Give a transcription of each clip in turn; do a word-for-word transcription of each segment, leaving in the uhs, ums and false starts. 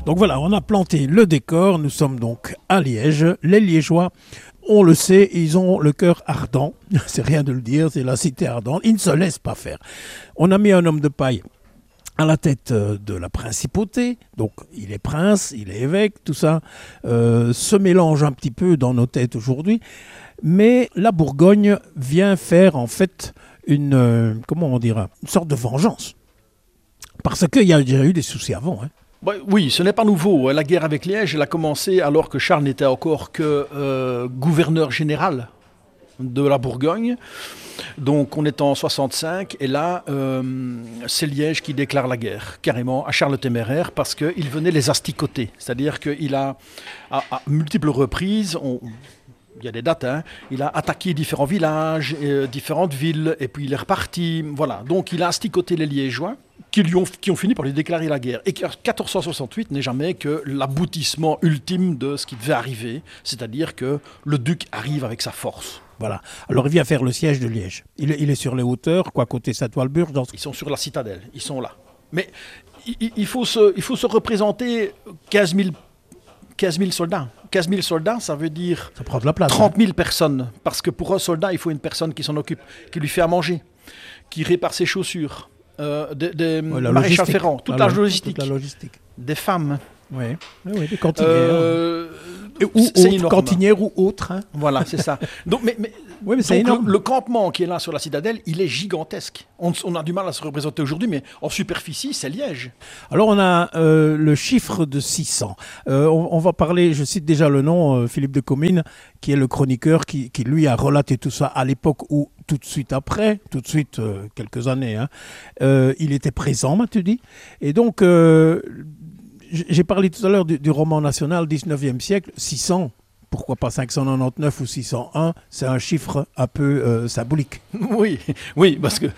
Donc voilà, on a planté le décor, nous sommes donc à Liège. Les Liégeois, on le sait, ils ont le cœur ardent, c'est rien de le dire, c'est la cité ardente, ils ne se laissent pas faire. On a mis un homme de paille à la tête de la principauté, donc il est prince, il est évêque, tout ça euh, se mélange un petit peu dans nos têtes aujourd'hui, mais la Bourgogne vient faire en fait une, euh, comment on dira, une sorte de vengeance, parce qu'il y a déjà eu des soucis avant. Hein. Bah, oui, ce n'est pas nouveau. La guerre avec Liège, elle a commencé alors que Charles n'était encore que euh, gouverneur général de la Bourgogne. Donc on est en soixante-cinq et là euh, c'est Liège qui déclare la guerre carrément à Charles le Téméraire parce qu'il venait les asticoter. C'est-à-dire qu'il a à, à multiples reprises, on, il y a des dates, hein, il a attaqué différents villages, euh, différentes villes et puis il est reparti. Voilà. Donc il a asticoté les Liégeois qui, lui ont, qui ont fini par lui déclarer la guerre. Et quatorze cent soixante-huit n'est jamais que l'aboutissement ultime de ce qui devait arriver, c'est-à-dire que le duc arrive avec sa force. Voilà. Alors il vient faire le siège de Liège. Il est, il est sur les hauteurs, quoi, côté Saint-Walburge. Dans... Ils sont sur la citadelle, ils sont là. Mais il, il, faut, se, il faut se représenter quinze mille soldats. quinze mille soldats, ça veut dire ça prend de la place, trente mille hein. personnes. Parce que pour un soldat, il faut une personne qui s'en occupe, qui lui fait à manger, qui répare ses chaussures, euh, des, des ouais, maréchals ferrants, toute la, la, logistique. toute la logistique. Des femmes. Oui, oui, oui, des cantinières. Euh, Et ou autres, cantinières ou autres. Hein. Voilà, c'est ça. Donc, mais, mais, oui, mais c'est donc énorme. Le, le campement qui est là sur la citadelle, il est gigantesque. On, on a du mal à se représenter aujourd'hui, mais en superficie, c'est Liège. Alors, on a euh, le chiffre de six cents. Euh, on, on va parler, je cite déjà le nom, euh, Philippe de Comines, qui est le chroniqueur, qui, qui lui a relaté tout ça à l'époque où, tout de suite après, tout de suite, euh, quelques années, hein, euh, il était présent, m'as-tu dit. Et donc... Euh, j'ai parlé tout à l'heure du, du roman national dix-neuvième siècle, six cents, pourquoi pas cinq cent quatre-vingt-dix-neuf ou six cent un, c'est un chiffre un peu euh, symbolique. Oui, oui, parce que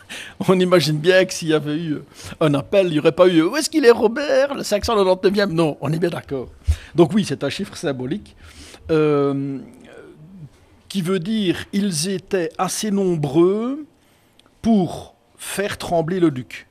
on imagine bien que s'il y avait eu un appel, il n'y aurait pas eu « Où est-ce qu'il est Robert, le cinq cent quatre-vingt-dix-neuvième » Non, on est bien d'accord. Donc oui, c'est un chiffre symbolique euh, qui veut dire ils étaient assez nombreux pour faire trembler le duc.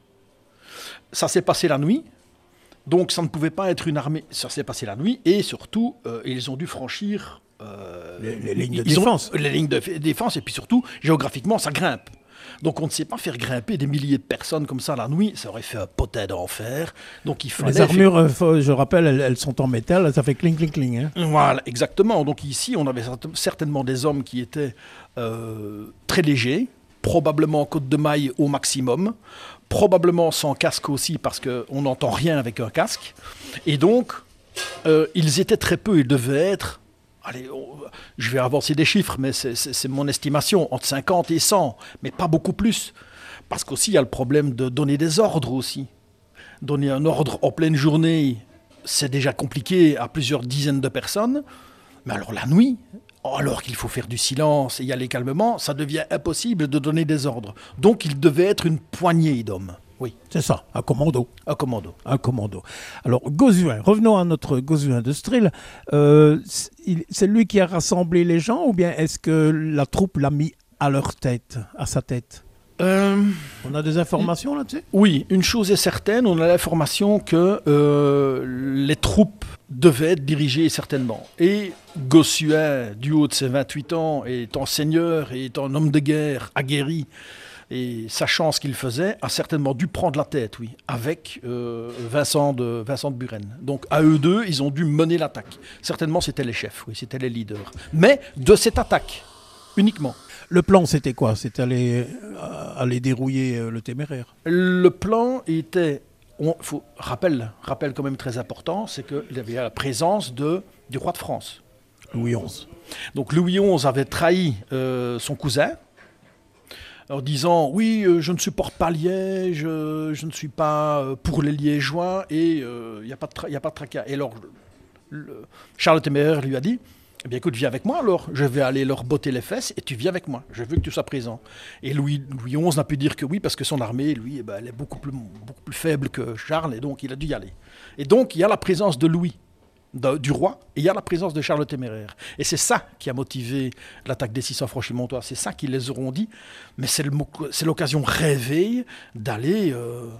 Ça s'est passé la nuit. Donc ça ne pouvait pas être une armée, ça s'est passé la nuit, et surtout, euh, ils ont dû franchir... Euh, les, les lignes de défense. Ont, les lignes de défense, et puis surtout, géographiquement, ça grimpe. Donc on ne sait pas faire grimper des milliers de personnes comme ça la nuit, ça aurait fait un potin d'enfer. Donc il fallait... Les armures, faire... je rappelle, elles, elles sont en métal, ça fait cling, cling, cling. Hein. Voilà, exactement. Donc ici, on avait certainement des hommes qui étaient euh, très légers, probablement côte de maille au maximum, probablement sans casque aussi parce qu'on n'entend rien avec un casque. Et donc, euh, ils étaient très peu, ils devaient être, allez, on, je vais avancer des chiffres, mais c'est, c'est, c'est mon estimation, entre cinquante et cent, mais pas beaucoup plus. Parce qu'aussi, il y a le problème de donner des ordres aussi. Donner un ordre en pleine journée, c'est déjà compliqué à plusieurs dizaines de personnes, mais alors la nuit... alors qu'il faut faire du silence et y aller calmement, ça devient impossible de donner des ordres. Donc il devait être une poignée d'hommes. Oui. C'est ça, un commando. Un commando. Un commando. Alors Gauzuin, revenons à notre Gauzuin de Strill. Euh, c'est lui qui a rassemblé les gens ou bien est-ce que la troupe l'a mis à leur tête, à sa tête ? Euh, on a des informations là-dessus ? Oui, une chose est certaine, on a l'information que euh, les troupes devaient être dirigées certainement. Et Gossuin, du haut de ses vingt-huit ans, étant seigneur et étant un homme de guerre aguerri, et sachant ce qu'il faisait, a certainement dû prendre la tête, oui, avec euh, Vincent, de, Vincent de Buren. Donc à eux deux, ils ont dû mener l'attaque. Certainement, c'était les chefs, oui, c'était les leaders. Mais de cette attaque, uniquement. Le plan, c'était quoi ? C'était aller, euh, aller dérouiller euh, le Téméraire ? Le plan était, on, faut, rappel, rappel quand même très important, c'est qu'il y avait la présence de, du roi de France. Louis onze. Donc Louis onze avait trahi euh, son cousin, en disant « Oui, euh, je ne supporte pas Liège, euh, je ne suis pas euh, pour les Liégeois, et il euh, n'y a pas de tra- a pas de tracas. » Et alors, le, Charles le Téméraire lui a dit « Eh bien, écoute, viens avec moi alors, je vais aller leur botter les fesses et tu viens avec moi, je veux que tu sois présent. » Et Louis, Louis onze n'a pu dire que oui, parce que son armée, lui, eh ben, elle est beaucoup plus, beaucoup plus faible que Charles, et donc il a dû y aller. Et donc, il y a la présence de Louis, de, du roi, et il y a la présence de Charles le Téméraire. Et c'est ça qui a motivé l'attaque des six cents franchimontois, c'est ça qu'ils les auront dit, mais c'est, le, c'est l'occasion rêvée d'aller... Euh,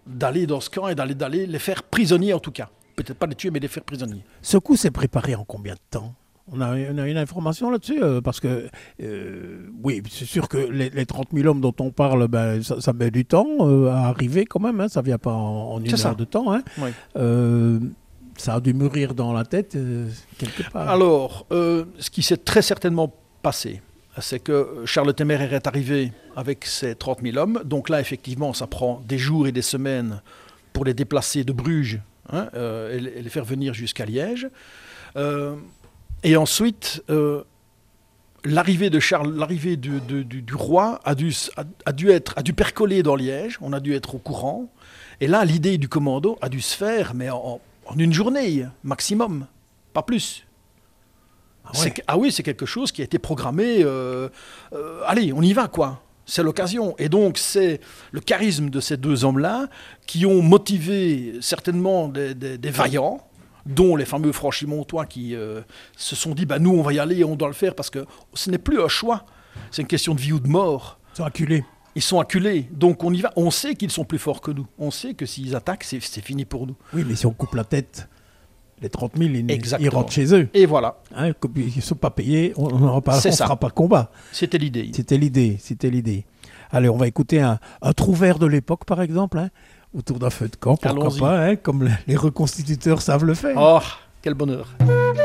d'aller dans ce camp et d'aller, d'aller les faire prisonniers en tout cas. Peut-être pas les tuer, mais les faire prisonniers. Ce coup s'est préparé en combien de temps? On a, on a une information là-dessus euh, parce que, euh, oui, c'est sûr que les, les trente mille hommes dont on parle, ben, ça, ça met du temps euh, à arriver quand même, hein, ça ne vient pas en, en une C'est ça. heure de temps. Hein. Oui. Euh, ça a dû mûrir dans la tête euh, quelque part. Alors, euh, ce qui s'est très certainement passé, c'est que Charles le Téméraire est arrivé avec ses trente mille hommes. Donc là, effectivement, ça prend des jours et des semaines pour les déplacer de Bruges hein, euh, et, et les faire venir jusqu'à Liège. Euh, Et ensuite, euh, l'arrivée de Charles, l'arrivée du, du, du, du roi a dû, a, a dû être, a dû percoler dans Liège. On a dû être au courant. Et là, l'idée du commando a dû se faire, mais en, en une journée maximum, pas plus. Ah, C'est ouais. que- ah oui, c'est quelque chose qui a été programmé. euh, euh, allez, on y va, quoi. C'est l'occasion. Et donc, c'est le charisme de ces deux hommes-là qui ont motivé certainement des, des- des vaillants, dont les fameux franchimontois qui euh, se sont dit bah, nous, on va y aller, on doit le faire, parce que ce n'est plus un choix. C'est une question de vie ou de mort. Ils sont acculés. Ils sont acculés. Donc, on y va. On sait qu'ils sont plus forts que nous. On sait que s'ils attaquent, c'est c'est fini pour nous. Oui, mais si on coupe la tête, les trente mille, ils, ils Exactement. rentrent chez eux. Et voilà, Hein, comme ils ne sont pas payés, on ne C'est ça. fera pas de combat. c'était l'idée. C'était l'idée, c'était l'idée. Allez, on va écouter un, un trouvère de l'époque, par exemple, hein, autour d'un feu de camp, pourquoi Allons-y. pas, hein, comme les reconstituteurs savent le faire. Oh, quel bonheur.